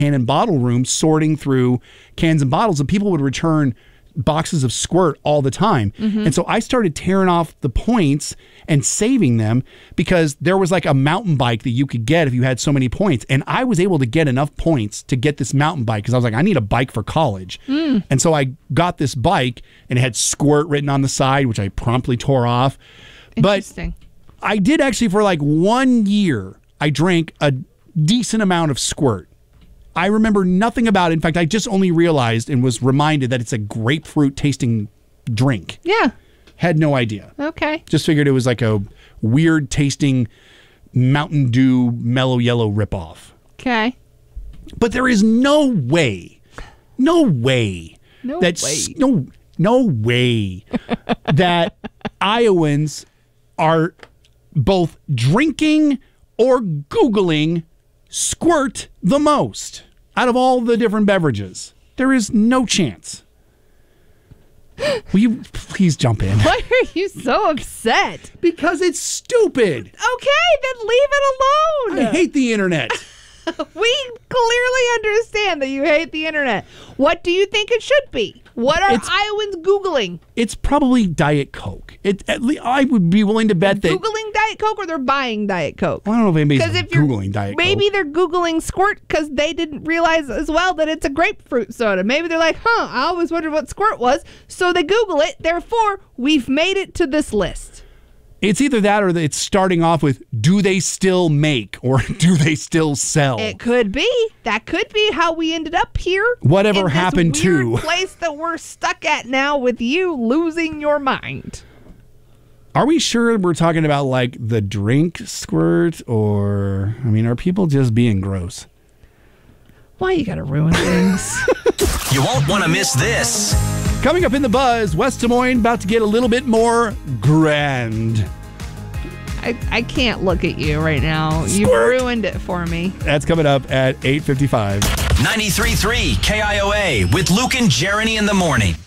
can and bottle room sorting through cans and bottles, and people would return boxes of Squirt all the time. And so I started tearing off the points and saving them because there was like a mountain bike that you could get if you had so many points. And I was able to get enough points to get this mountain bike because I was like, I need a bike for college. And so I got this bike and it had Squirt written on the side, which I promptly tore off. Interesting. But I did actually for like 1 year, I drank a decent amount of Squirt. I remember nothing about it. In fact, I just only realized and was reminded that it's a grapefruit tasting drink. Yeah. Had no idea. Okay. Just figured it was like a weird tasting Mountain Dew Mellow Yellow ripoff. Okay. But there is no way that Iowans are both drinking or Googling Squirt the most out of all the different beverages. There is no chance. Will you please jump in? Why are you so upset? Because it's stupid. Okay, then leave it alone. I hate the internet. We clearly understand that you hate the internet. What do you think it should be? What are Iowans Googling? It's probably Diet Coke. I would be willing to bet that... Googling Diet Coke or they're buying Diet Coke? I don't know if anybody's Googling Diet Coke. Maybe they're Googling Squirt because they didn't realize as well that it's a grapefruit soda. Maybe they're like, I always wondered what Squirt was. So they Google it. Therefore, we've made it to this list. It's either that or it's starting off with, do they still make or do they still sell? It could be. That could be how we ended up here. Whatever happened to... place that we're stuck at now with you losing your mind. Are we sure we're talking about like the drink Squirt or, I mean, are people just being gross? Why you gotta ruin things? You won't want to miss this. Coming up in the buzz, West Des Moines about to get a little bit more grand. I can't look at you right now. Squirt. You've ruined it for me. That's coming up at 8:55. 93.3 KIOA with Luke and Jeremy in the morning.